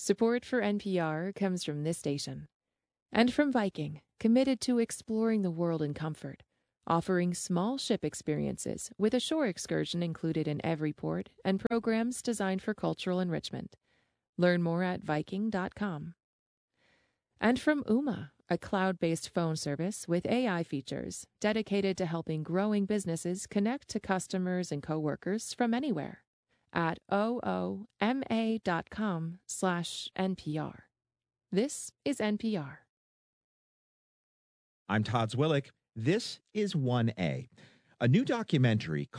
Support for NPR comes from this station and from Viking, committed to exploring the world in comfort, offering small ship experiences with a shore excursion included in every port and programs designed for cultural enrichment. Learn more at Viking.com. And from Ooma, a cloud-based phone service with AI features dedicated to helping growing businesses connect to customers and coworkers from anywhere at ooma.com/NPR. This is NPR. I'm Todd Zwillick. This is 1A, a new documentary